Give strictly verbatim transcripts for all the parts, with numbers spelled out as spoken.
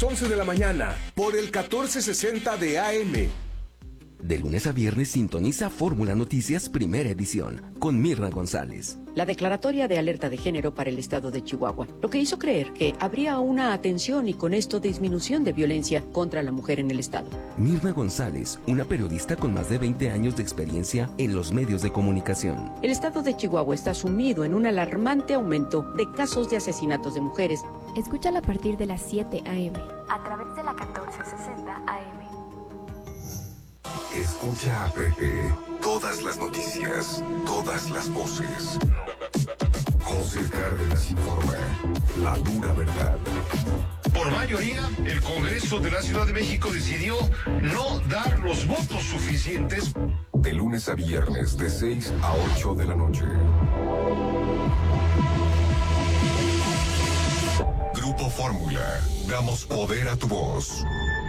once de la mañana por el catorce sesenta de A M. De lunes a viernes sintoniza Fórmula Noticias Primera Edición con Mirna González. La declaratoria de alerta de género para el estado de Chihuahua, lo que hizo creer que habría una atención y con esto disminución de violencia contra la mujer en el estado. Mirna González, una periodista con más de veinte años de experiencia en los medios de comunicación. El estado de Chihuahua está sumido en un alarmante aumento de casos de asesinatos de mujeres. Escúchala a partir de las siete a eme. A través de la catorce sesenta A M. Escucha a Pepe. Todas las noticias, todas las voces. José Cárdenas informa. La dura verdad. Por mayoría, el Congreso de la Ciudad de México decidió no dar los votos suficientes. De lunes a viernes, de seis a ocho de la noche. Grupo Fórmula. Damos poder a tu voz.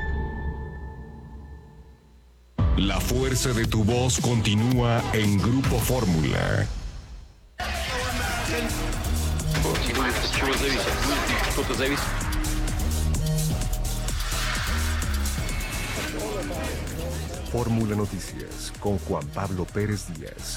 La fuerza de tu voz continúa en Grupo Fórmula. Fórmula Noticias con Juan Pablo Pérez Díaz.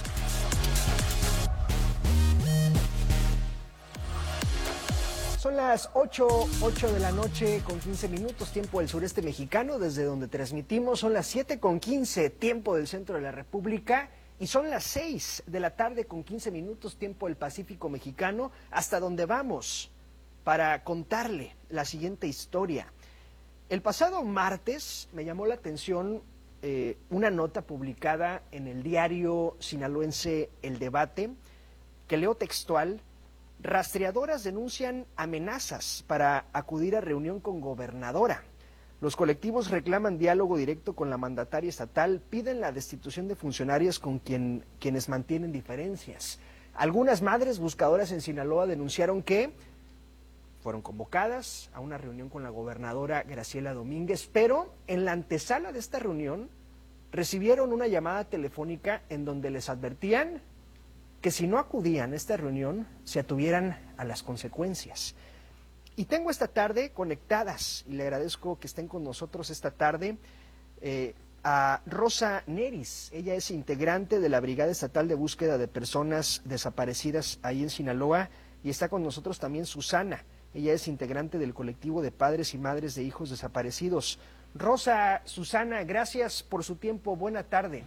Son las ocho, ocho de la noche con quince minutos, tiempo del sureste mexicano, desde donde transmitimos. Son las siete con quince, tiempo del centro de la República. Y son las seis de la tarde con quince minutos, tiempo del Pacífico mexicano, hasta donde vamos para contarle la siguiente historia. El pasado martes me llamó la atención eh, una nota publicada en el diario sinaloense El Debate, que leo textual. Rastreadoras denuncian amenazas para acudir a reunión con gobernadora. Los colectivos reclaman diálogo directo con la mandataria estatal, piden la destitución de funcionarias con quien, quienes mantienen diferencias. Algunas madres buscadoras en Sinaloa denunciaron que fueron convocadas a una reunión con la gobernadora Graciela Domínguez, pero en la antesala de esta reunión recibieron una llamada telefónica en donde les advertían que si no acudían a esta reunión se atuvieran a las consecuencias. Y tengo esta tarde conectadas, y le agradezco que estén con nosotros esta tarde, eh, a Rosa Neris. Ella es integrante de la Brigada Estatal de Búsqueda de Personas Desaparecidas ahí en Sinaloa, y está con nosotros también Susana. Ella es integrante del colectivo de padres y madres de hijos desaparecidos. Rosa, Susana, gracias por su tiempo. Buena tarde.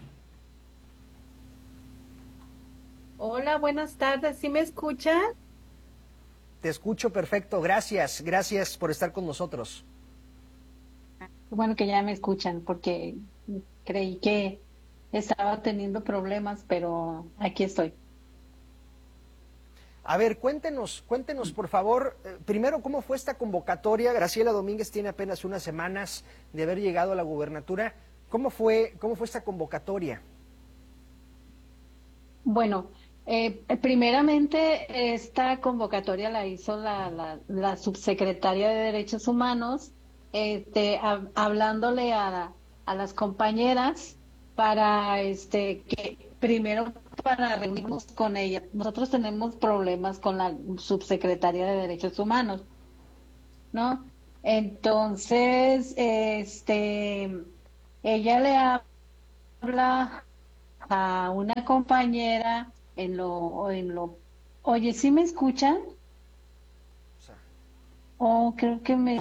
Hola, buenas tardes. ¿Sí me escuchan? Te escucho perfecto. Gracias. Gracias por estar con nosotros. Bueno, que ya me escuchan porque creí que estaba teniendo problemas, pero aquí estoy. A ver, cuéntenos, cuéntenos por favor, eh, primero, ¿cómo fue esta convocatoria? Graciela Domínguez tiene apenas unas semanas de haber llegado a la gubernatura. ¿Cómo fue, cómo fue esta convocatoria? Bueno, eh, primeramente esta convocatoria la hizo la, la, la subsecretaria de Derechos Humanos, este, a, hablándole a, a las compañeras para este que primero para reunirnos con ella. Nosotros tenemos problemas con la subsecretaria de Derechos Humanos, ¿no? Entonces, este, ella le habla a una compañera en lo, en lo, oye, ¿sí me escuchan? Oh, creo que me...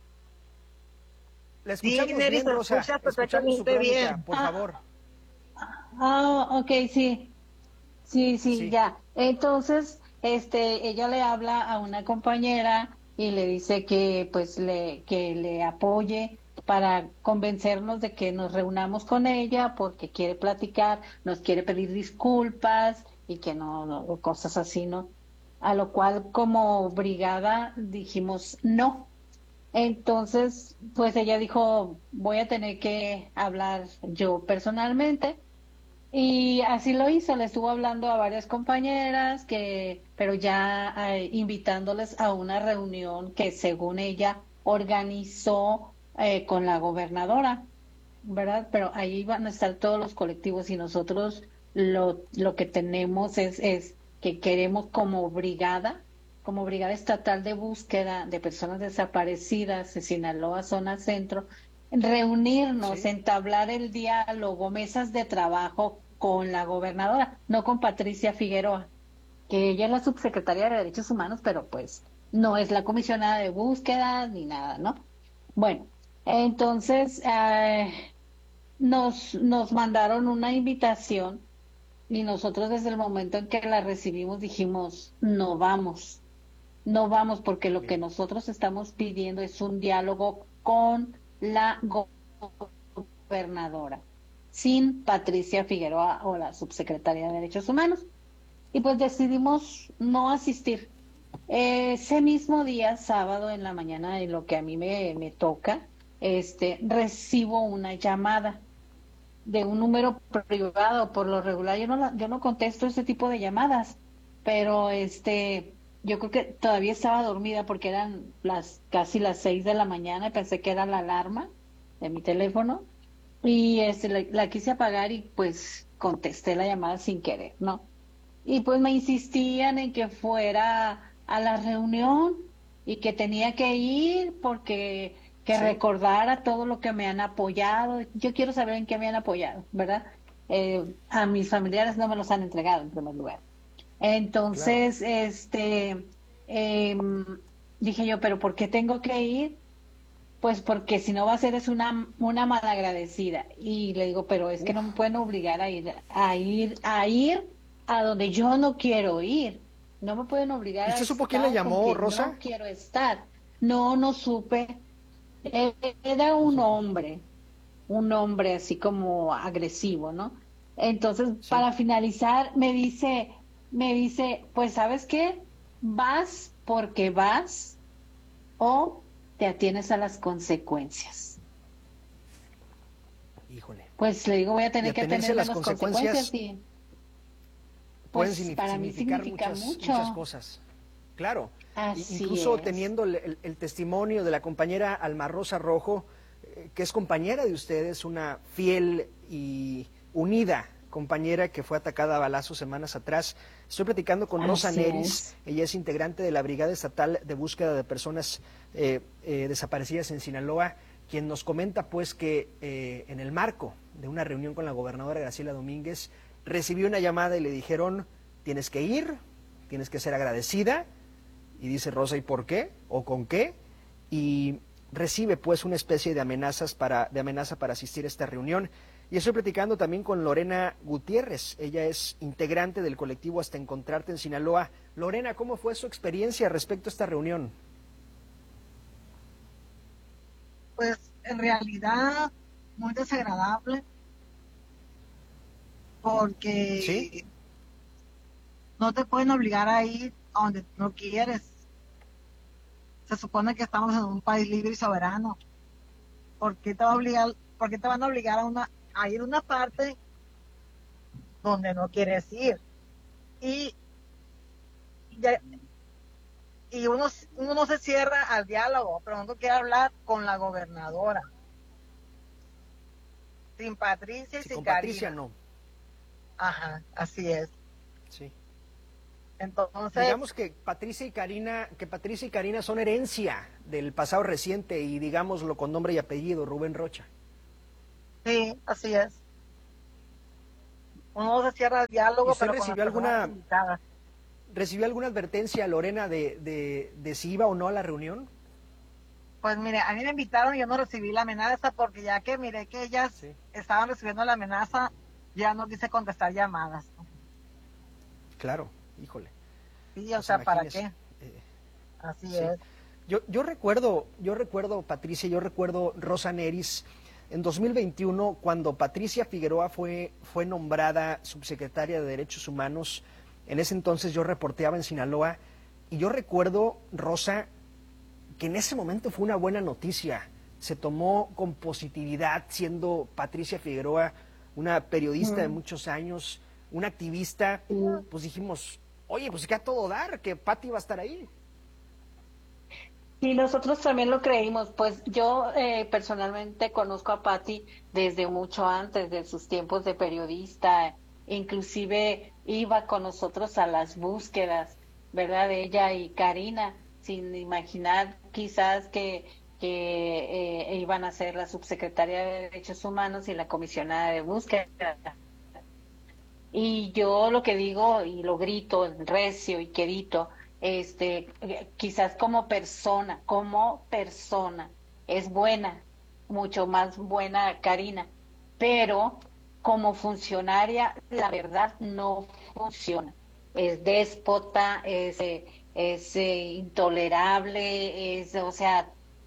La escuchamos sí, Neris, bien, Rosa. Escucha perfectamente bien. Por ah, favor. Ah, ok, sí. sí. Sí, sí, Sí. ya. Entonces, este, ella le habla a una compañera y le dice que, pues, le, que le apoye para convencernos de que nos reunamos con ella porque quiere platicar, nos quiere pedir disculpas y que no, no cosas así, ¿no? A lo cual como brigada dijimos no. Entonces, pues ella dijo, voy a tener que hablar yo personalmente, y así lo hizo. Le estuvo hablando a varias compañeras, que, pero ya eh, invitándoles a una reunión que según ella organizó eh, con la gobernadora, ¿verdad? Pero ahí van a estar todos los colectivos, y nosotros lo, lo que tenemos es, es que queremos como brigada como Brigada Estatal de Búsqueda de Personas Desaparecidas de Sinaloa, zona centro, reunirnos, Sí. entablar el diálogo, mesas de trabajo con la gobernadora, no con Patricia Figueroa, que ella es la subsecretaria de Derechos Humanos, pero pues no es la comisionada de búsqueda ni nada, ¿no? Bueno, entonces eh, nos, nos mandaron una invitación y nosotros desde el momento en que la recibimos dijimos, no vamos, no vamos porque lo que nosotros estamos pidiendo es un diálogo con la go- gobernadora, sin Patricia Figueroa o la subsecretaria de Derechos Humanos. Y pues decidimos no asistir. Ese mismo día, sábado en la mañana, en lo que a mí me, me toca, este, recibo una llamada de un número privado. Por lo regular yo no la- yo no contesto ese tipo de llamadas, pero este yo creo que todavía estaba dormida porque eran las casi las seis de la mañana y pensé que era la alarma de mi teléfono y este la, la quise apagar y pues contesté la llamada sin querer, ¿no? Y pues me insistían en que fuera a la reunión y que tenía que ir porque que Sí. recordara todo lo que me han apoyado. Yo quiero saber en qué me han apoyado, ¿verdad? Eh, a mis familiares no me los han entregado en primer lugar. Entonces, este, em, dije yo, pero ¿por qué tengo que ir? Pues porque si no va a ser es una, una malagradecida. Y le digo, pero es que no me pueden obligar a ir, a ir, a ir a donde yo no quiero ir. No me pueden obligar ¿Y a usted supo quién estar le llamó, con quien Rosa? no quiero estar. No, no supe. Eh, Era un hombre, un hombre así como agresivo, ¿no? Entonces, Sí. para finalizar, me dice, me dice, pues, ¿sabes qué? Vas porque vas o te atienes a las consecuencias. Híjole. Pues le digo, voy a tener Y que atenerse atender a las las consecuencias consecuencias y Pueden pues, signi- para mí significar significa muchas, mucho. muchas cosas. Claro. Así Incluso es. teniendo el, el- el testimonio de la compañera Alma Rosa Rojo, eh, que es compañera de ustedes, una fiel y unida compañera que fue atacada a balazos semanas atrás. Estoy platicando con Rosa Así Neris, es. ella es integrante de la Brigada Estatal de Búsqueda de Personas eh, eh, Desaparecidas en Sinaloa, quien nos comenta pues que eh, en el marco de una reunión con la gobernadora Graciela Domínguez, recibió una llamada y le dijeron, tienes que ir, tienes que ser agradecida, y dice Rosa, ¿y por qué? ¿O con qué? Y recibe pues una especie de amenazas para, de amenaza para asistir a esta reunión. Y estoy platicando también con Lorena Gutiérrez, ella es integrante del colectivo Hasta Encontrarte en Sinaloa. Lorena, ¿cómo fue su experiencia respecto a esta reunión? Pues en realidad muy desagradable porque ¿Sí? no te pueden obligar a ir a donde no quieres. Se supone que estamos en un país libre y soberano. ¿Por qué te va a obligar, por qué te van a obligar a una a ir a una parte donde no quieres ir? Y ya- y uno, uno no se cierra al diálogo, pero uno quiere hablar con la gobernadora. Sin Patricia y Sí, sin con Patricia Karina. no. Ajá, así es. Sí. Entonces, Digamos que Patricia y Karina, que Patricia y Karina son herencia del pasado reciente y digámoslo con nombre y apellido, Rubén Rocha. sí, así es. Uno no se cierra al diálogo, ¿Y usted pero con recibió las personas alguna- indicadas. ¿Recibió alguna advertencia, Lorena, de, de, de si iba o no a la reunión? Pues mire, a mí me invitaron y yo no recibí la amenaza porque ya que miré que ellas Sí. estaban recibiendo la amenaza, ya no quise contestar llamadas. Claro, híjole. Sí, o Pues sea, ¿para qué? imagínese. Eh, Así sí. es. Yo, yo recuerdo, yo recuerdo, Patricia, yo recuerdo Rosa Neris, en dos mil veintiuno, cuando Patricia Figueroa fue, fue nombrada subsecretaria de Derechos Humanos, en ese entonces yo reporteaba en Sinaloa, y yo recuerdo, Rosa, que en ese momento fue una buena noticia. Se tomó con positividad, siendo Patricia Figueroa una periodista de muchos años, una activista, pues dijimos, oye, pues que a todo dar, que Pati va a estar ahí. Y nosotros también lo creímos, pues yo eh, personalmente conozco a Patti desde mucho antes de sus tiempos de periodista, inclusive iba con nosotros a las búsquedas ¿verdad? De ella y Karina, sin imaginar quizás que, que eh, iban a ser la subsecretaria de Derechos Humanos y la comisionada de búsqueda. Y yo lo que digo y lo grito recio y quedito, este, quizás como persona, como persona, es buena, mucho más buena Karina, pero como funcionaria, la verdad no funciona. Es déspota, es, es eh, intolerable, es, o sea,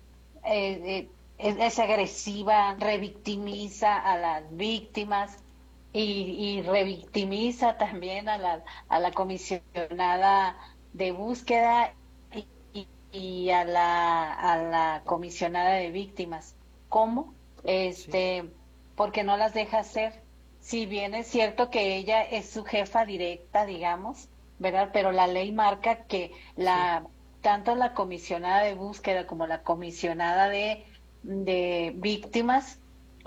eh, es, es agresiva, revictimiza a las víctimas y, y revictimiza también a la, a la comisionada de búsqueda y, y, y a la, a la comisionada de víctimas. ¿Cómo? Este, sí. Porque no las deja hacer. Si bien es cierto que ella es su jefa directa, digamos, ¿verdad? Pero la ley marca que la sí. tanto la comisionada de búsqueda como la comisionada de, de víctimas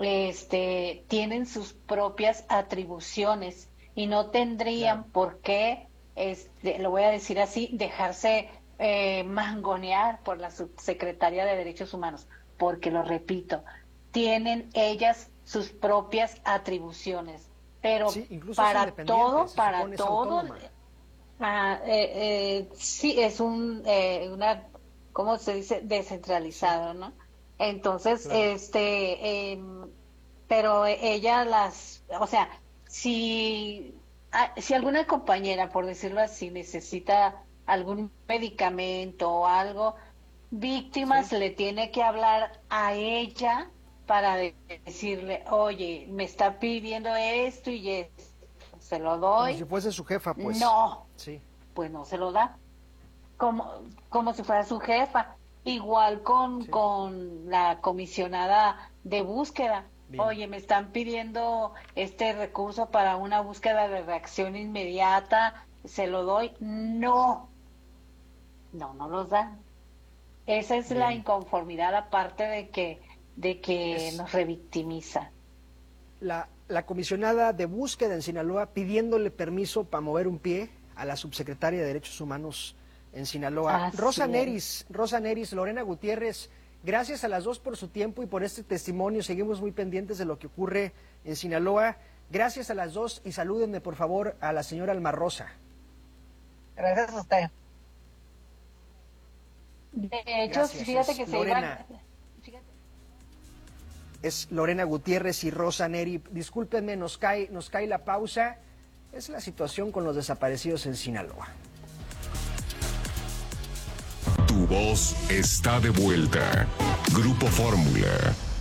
este, tienen sus propias atribuciones y no tendrían claro. por qué, este, lo voy a decir así, dejarse eh, mangonear por la subsecretaria de Derechos Humanos, porque lo repito, tienen ellas sus propias atribuciones, pero sí, para todo, para todo, ah, eh, eh, sí es un, eh, una, ¿cómo se dice? Descentralizado, ¿no? Entonces, claro. este, eh, pero ella las, o sea, si, si alguna compañera, por decirlo así, necesita algún medicamento o algo, víctimas sí. le tiene que hablar a ella para decirle, oye, me está pidiendo esto y esto, se lo doy. Como si fuese su jefa, pues. No, sí. pues no se lo da. Como, como si fuera su jefa. Igual con, sí. con la comisionada de búsqueda. Bien. Oye, me están pidiendo este recurso para una búsqueda de reacción inmediata, se lo doy. No, no, no los dan. Esa es Bien. la inconformidad, aparte de que de que es nos revictimiza. La, la comisionada de búsqueda en Sinaloa pidiéndole permiso para mover un pie a la subsecretaria de Derechos Humanos en Sinaloa. Así Rosa es. Neris, Rosa Neris, Lorena Gutiérrez, gracias a las dos por su tiempo y por este testimonio. Seguimos muy pendientes de lo que ocurre en Sinaloa. Gracias a las dos y salúdenme por favor a la señora Alma Rosa. Gracias a usted. De hecho, gracias, fíjate que se Lorena. iban... Es Lorena Gutiérrez y Rosa Neri. Discúlpenme, nos cae, nos cae la pausa. Es la situación con los desaparecidos en Sinaloa. Tu voz está de vuelta. Grupo Fórmula.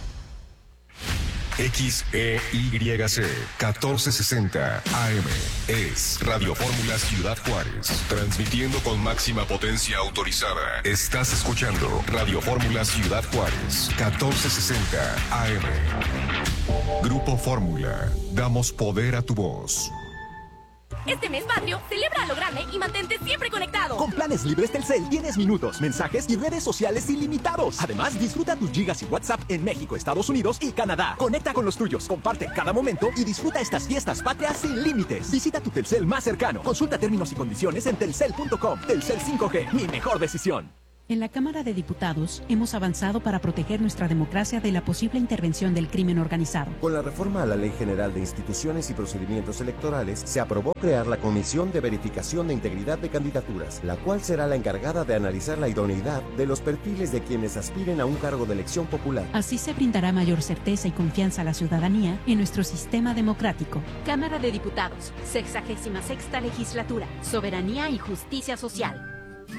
X E Y C catorce sesenta A M es Radio Fórmula Ciudad Juárez, transmitiendo con máxima potencia autorizada. Estás escuchando Radio Fórmula Ciudad Juárez catorce sesenta A M. Grupo Fórmula, damos poder a tu voz. Este mes Patrio, celebra a lo grande y mantente siempre conectado. Con planes libres Telcel tienes minutos, mensajes y redes sociales ilimitados. Además, disfruta tus gigas y WhatsApp en México, Estados Unidos y Canadá. Conecta con los tuyos, comparte cada momento y disfruta estas fiestas patrias sin límites. Visita tu Telcel más cercano. Consulta términos y condiciones en telcel punto com. Telcel cinco G, mi mejor decisión. En la Cámara de Diputados hemos avanzado para proteger nuestra democracia de la posible intervención del crimen organizado. Con la reforma a la Ley General de Instituciones y Procedimientos Electorales, se aprobó crear la Comisión de Verificación de Integridad de Candidaturas, la cual será la encargada de analizar la idoneidad de los perfiles de quienes aspiren a un cargo de elección popular. Así se brindará mayor certeza y confianza a la ciudadanía en nuestro sistema democrático. Cámara de Diputados, sexagésima sexta legislatura, soberanía y justicia social.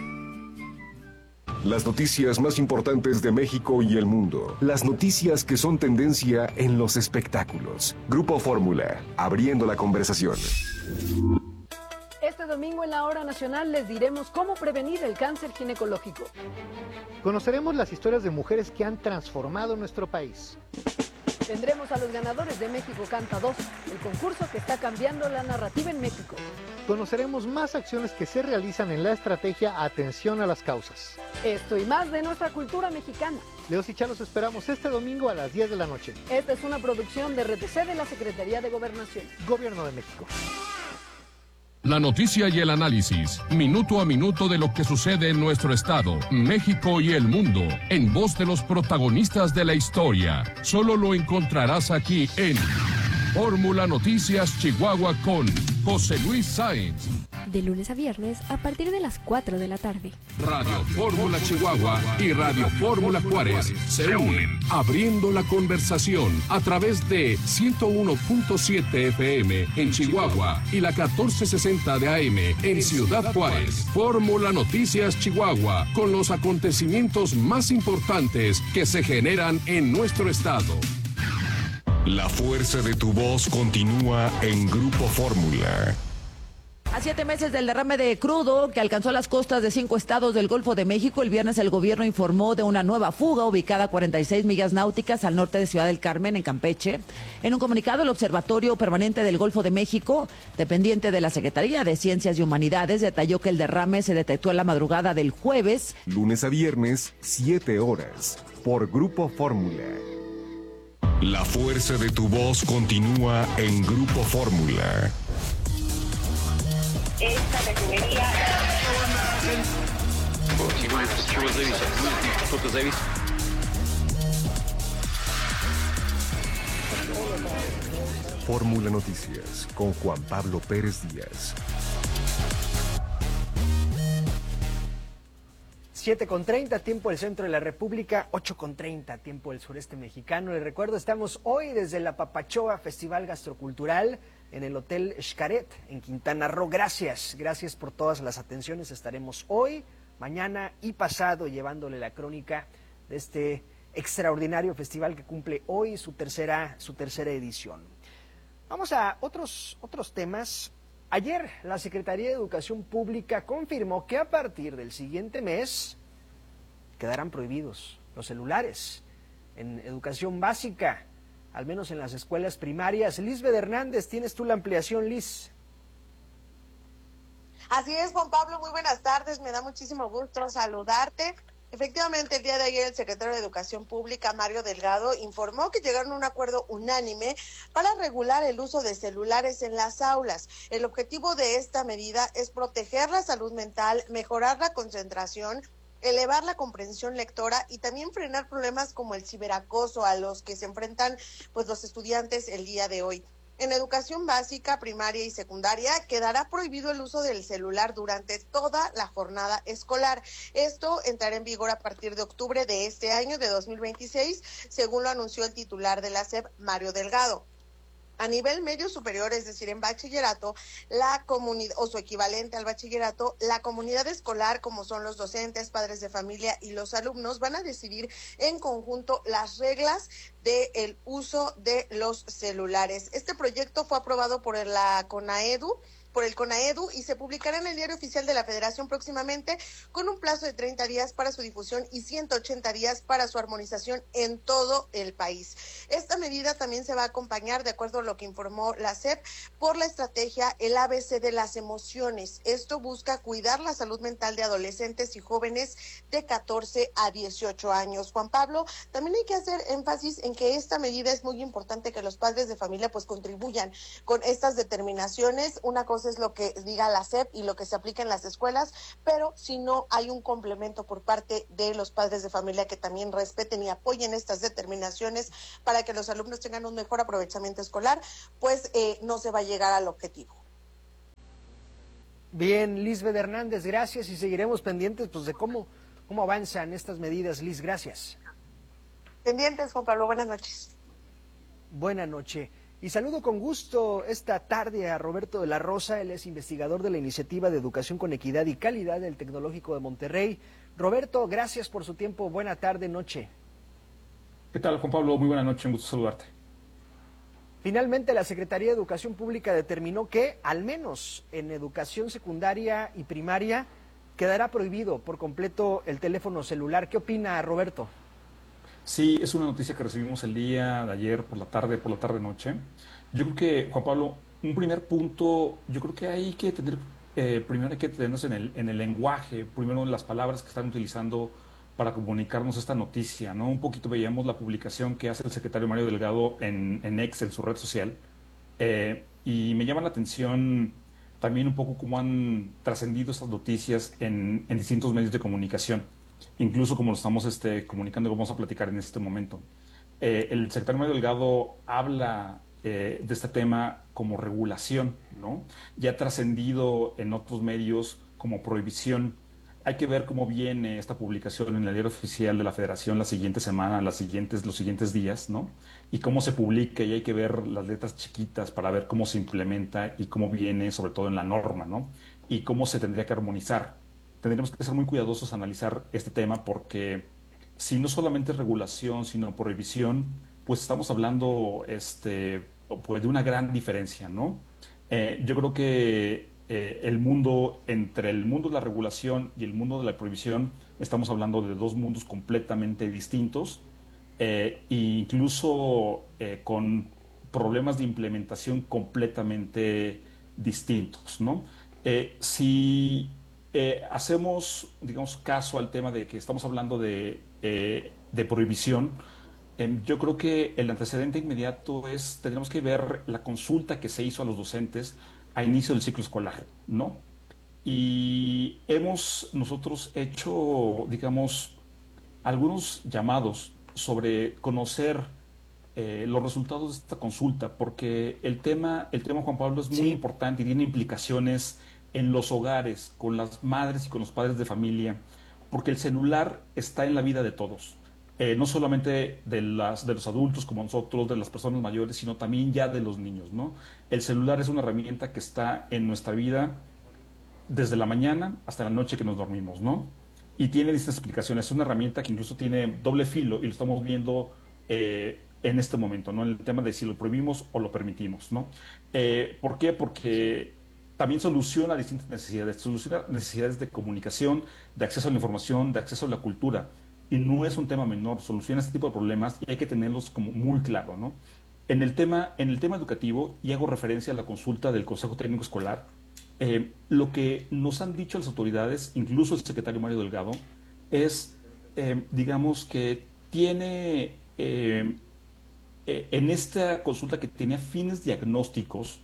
Las noticias más importantes de México y el mundo. Las noticias que son tendencia en los espectáculos. Grupo Fórmula, abriendo la conversación. Este domingo en la Hora Nacional les diremos cómo prevenir el cáncer ginecológico. Conoceremos las historias de mujeres que han transformado nuestro país. Tendremos a los ganadores de México Canta dos, el concurso que está cambiando la narrativa en México. Conoceremos más acciones que se realizan en la estrategia Atención a las Causas. Esto y más de nuestra cultura mexicana. Leos y Chá los esperamos este domingo a las diez de la noche. Esta es una producción de R T C de la Secretaría de Gobernación. Gobierno de México. La noticia y el análisis, minuto a minuto de lo que sucede en nuestro estado, México y el mundo, en voz de los protagonistas de la historia. Solo lo encontrarás aquí en Fórmula Noticias Chihuahua con José Luis Sáenz. De lunes a viernes a partir de las cuatro de la tarde. Radio Fórmula Chihuahua y Radio Fórmula Juárez se unen, abriendo la conversación a través de ciento uno punto siete F M en Chihuahua y la catorce sesenta de A M en Ciudad Juárez. Fórmula Noticias Chihuahua, con los acontecimientos más importantes que se generan en nuestro estado. La fuerza de tu voz continúa en Grupo Fórmula. A siete meses del derrame de crudo que alcanzó las costas de cinco estados del Golfo de México, el viernes el gobierno informó de una nueva fuga ubicada a cuarenta y seis millas náuticas al norte de Ciudad del Carmen, en Campeche. En un comunicado, el Observatorio Permanente del Golfo de México, dependiente de la Secretaría de Ciencias y Humanidades, detalló que el derrame se detectó en la madrugada del jueves. Lunes a viernes, siete horas, por Grupo Fórmula. La fuerza de tu voz continúa en Grupo Fórmula. Esta refinería. Fórmula Noticias con Juan Pablo Pérez Díaz. siete con treinta, tiempo del centro de la República, ocho con treinta, tiempo del sureste mexicano. Les recuerdo, estamos hoy desde la Papachoa Festival Gastrocultural en el Hotel Xcaret, en Quintana Roo. Gracias, gracias por todas las atenciones. Estaremos hoy, mañana y pasado llevándole la crónica de este extraordinario festival que cumple hoy su tercera, su tercera edición. Vamos a otros, otros temas. Ayer la Secretaría de Educación Pública confirmó que a partir del siguiente mes quedarán prohibidos los celulares en educación básica, al menos en las escuelas primarias. Lisbeth Hernández, tienes tú la ampliación, Liz. Así es, Juan Pablo, muy buenas tardes, me da muchísimo gusto saludarte. Efectivamente, el día de ayer el secretario de Educación Pública, Mario Delgado, informó que llegaron a un acuerdo unánime para regular el uso de celulares en las aulas. El objetivo de esta medida es proteger la salud mental, mejorar la concentración, elevar la comprensión lectora y también frenar problemas como el ciberacoso a los que se enfrentan pues los estudiantes el día de hoy. En educación básica, primaria y secundaria quedará prohibido el uso del celular durante toda la jornada escolar. Esto entrará en vigor a partir de octubre de este año de dos mil veintiséis, según lo anunció el titular de la S E P, Mario Delgado. A nivel medio superior, es decir, en bachillerato, la comunidad, o su equivalente al bachillerato, la comunidad escolar, como son los docentes, padres de familia y los alumnos, van a decidir en conjunto las reglas del uso de los celulares. Este proyecto fue aprobado por la CONAEDU, por el CONAEDU y se publicará en el Diario Oficial de la Federación próximamente, con un plazo de treinta días para su difusión y ciento ochenta días para su armonización en todo el país. Esta medida también se va a acompañar, de acuerdo a lo que informó la S E P, por la estrategia El A B C de las emociones. Esto busca cuidar la salud mental de adolescentes y jóvenes de catorce a dieciocho años. Juan Pablo, también hay que hacer énfasis en que esta medida es muy importante, que los padres de familia pues contribuyan con estas determinaciones. Una cosa es lo que diga la S E P y lo que se aplica en las escuelas, pero si no hay un complemento por parte de los padres de familia que también respeten y apoyen estas determinaciones para que los alumnos tengan un mejor aprovechamiento escolar, pues eh, no se va a llegar al objetivo. Bien, Lisbeth Hernández, gracias, y seguiremos pendientes pues de cómo, cómo avanzan estas medidas. Liz, gracias. Pendientes, Juan Pablo, buenas noches. Buenas noches. Y saludo con gusto esta tarde a Roberto de la Rosa, él es investigador de la Iniciativa de Educación con Equidad y Calidad del Tecnológico de Monterrey. Roberto, gracias por su tiempo, buena tarde, noche. ¿Qué tal, Juan Pablo? Muy buena noche, un gusto saludarte. Finalmente, la Secretaría de Educación Pública determinó que, al menos en educación secundaria y primaria, quedará prohibido por completo el teléfono celular. ¿Qué opina, Roberto? Sí, es una noticia que recibimos el día de ayer por la tarde, por la tarde-noche. Yo creo que, Juan Pablo, un primer punto, yo creo que hay que tener, eh, primero hay que tenernos en el, en el lenguaje, primero en las palabras que están utilizando para comunicarnos esta noticia, ¿no? Un poquito veíamos la publicación que hace el secretario Mario Delgado en, en X, en su red social, eh, y me llama la atención también un poco cómo han trascendido estas noticias en, en distintos medios de comunicación, incluso como lo estamos este, comunicando, vamos a platicar en este momento. Eh, el secretario Mario Delgado habla eh, de este tema como regulación, ¿no? Ya ha trascendido en otros medios como prohibición. Hay que ver cómo viene esta publicación en el diario oficial de la Federación la siguiente semana, las siguientes, los siguientes días, ¿no? Y cómo se publica, y hay que ver las letras chiquitas para ver cómo se implementa y cómo viene, sobre todo en la norma, ¿no? Y cómo se tendría que armonizar. Tendríamos que ser muy cuidadosos a analizar este tema, porque si no solamente es regulación, sino prohibición, pues estamos hablando este, pues de una gran diferencia, ¿no? Eh, yo creo que eh, el mundo, entre el mundo de la regulación y el mundo de la prohibición, estamos hablando de dos mundos completamente distintos, eh, e incluso eh, con problemas de implementación completamente distintos, ¿no? Eh, si eh, hacemos, digamos, caso al tema de que estamos hablando de, eh, de prohibición, eh, yo creo que el antecedente inmediato es, tendremos que ver la consulta que se hizo a los docentes a inicio del ciclo escolar, ¿no? Y hemos nosotros hecho, digamos, algunos llamados sobre conocer eh, los resultados de esta consulta, porque el tema, el tema, Juan Pablo, es muy sí. importante y tiene implicaciones en los hogares, con las madres y con los padres de familia, porque el celular está en la vida de todos, eh, no solamente de, las, de los adultos como nosotros, de las personas mayores, sino también ya de los niños, ¿no? El celular es una herramienta que está en nuestra vida desde la mañana hasta la noche que nos dormimos, ¿no? Y tiene distintas explicaciones. Es una herramienta que incluso tiene doble filo y lo estamos viendo eh, en este momento, ¿no? En el tema de si lo prohibimos o lo permitimos, ¿no? Eh, ¿Por qué? Porque también soluciona distintas necesidades. Soluciona necesidades de comunicación, de acceso a la información, de acceso a la cultura. Y no es un tema menor, soluciona este tipo de problemas y hay que tenerlos como muy claro, ¿no? En el tema, en el tema educativo, y hago referencia a la consulta del Consejo Técnico Escolar, Eh, lo que nos han dicho las autoridades, incluso el secretario Mario Delgado, es, eh, digamos, que tiene, eh, eh, en esta consulta que tenía fines diagnósticos,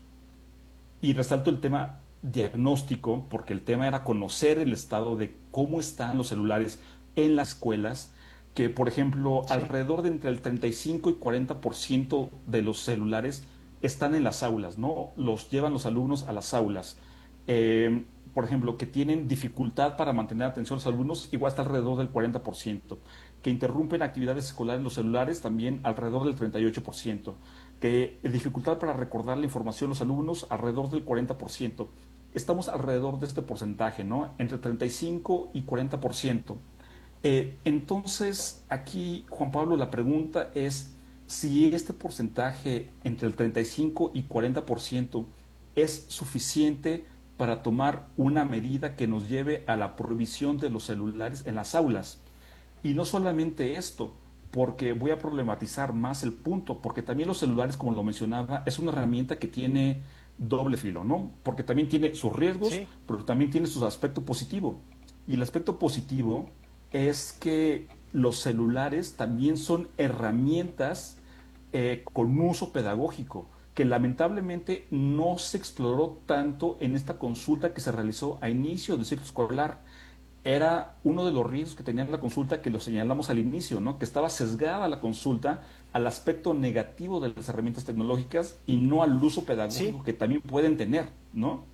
y resalto el tema diagnóstico, porque el tema era conocer el estado de cómo están los celulares en las escuelas, que, por ejemplo, sí. alrededor de entre el treinta y cinco y cuarenta por ciento de los celulares están en las aulas, ¿no? Los llevan los alumnos a las aulas. Eh, por ejemplo, que tienen dificultad para mantener atención a los alumnos, igual está alrededor del cuarenta por ciento, que interrumpen actividades escolares en los celulares, también alrededor del treinta y ocho por ciento, que dificultad para recordar la información a los alumnos, alrededor del cuarenta por ciento. Estamos alrededor de este porcentaje, ¿no? Entre treinta y cinco y cuarenta por ciento. Eh, entonces, aquí, Juan Pablo, la pregunta es si este porcentaje entre el treinta y cinco y cuarenta por ciento es suficiente para tomar una medida que nos lleve a la prohibición de los celulares en las aulas. Y no solamente esto, porque voy a problematizar más el punto, porque también los celulares, como lo mencionaba, es una herramienta que tiene doble filo, ¿no? Porque también tiene sus riesgos, sí. pero también tiene su aspecto positivo. Y el aspecto positivo es que los celulares también son herramientas eh, con uso pedagógico, que lamentablemente no se exploró tanto en esta consulta que se realizó a inicio del ciclo escolar. Era uno de los riesgos que tenía la consulta, que lo señalamos al inicio, ¿no? Que estaba sesgada la consulta al aspecto negativo de las herramientas tecnológicas y no al uso pedagógico sí. que también pueden tener, ¿no?